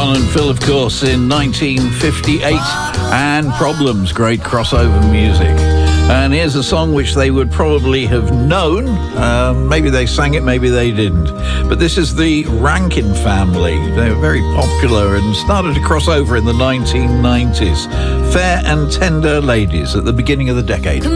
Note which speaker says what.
Speaker 1: John and Phil, of course, in 1958, and Problems, great crossover music. And here's a song which they would probably have known. Maybe they sang it, maybe they didn't. But this is the Rankin Family. They were very popular and started to cross over in the 1990s. Fair and Tender Ladies at the beginning of the decade.